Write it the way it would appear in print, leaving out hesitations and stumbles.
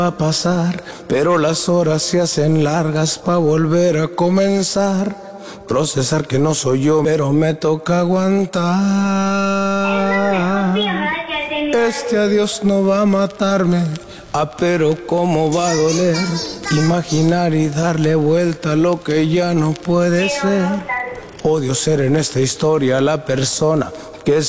Va a pasar, pero las horas se hacen largas pa' volver a comenzar. Procesar que no soy yo, pero me toca aguantar. Este adiós no va a matarme, pero cómo va a doler. Imaginar y darle vuelta a lo que ya no puede ser. Odio ser en esta historia la persona